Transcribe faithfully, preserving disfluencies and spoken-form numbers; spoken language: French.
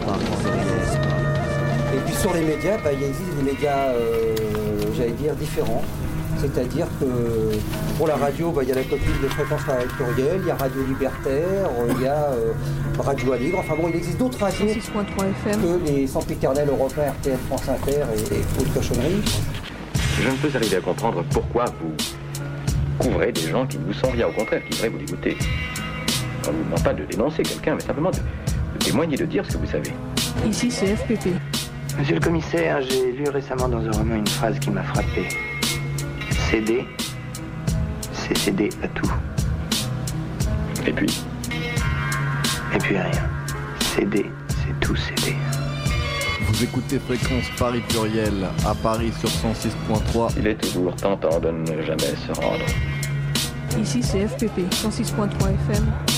Et puis sur les médias, bah, il existe des médias, euh, j'allais dire, différents. C'est-à-dire que pour la radio, bah, il y a la copine de Fréquence Paris Pluriel, il y a Radio Libertaire, il y a euh, Radio à Libre. Enfin bon, il existe d'autres radios six point trois F M que les sempiternels européens R T L, France Inter et, et autres cochonneries. Je ne peux arriver à comprendre pourquoi vous couvrez des gens qui ne vous sont rien, au contraire, qui devraient vous dégoûter. On ne vous demande pas de dénoncer quelqu'un, mais simplement de, de témoigner, de dire ce que vous savez. Ici, c'est F P P. Monsieur le commissaire, j'ai lu récemment dans un roman une phrase qui m'a frappé. Céder, c'est céder à tout. Et puis Et puis rien. Céder, c'est tout céder. Vous écoutez Fréquence Paris Pluriel à Paris sur cent six point trois. il est toujours tentant de ne jamais se rendre. Ici, c'est F P P, cent six point trois F M.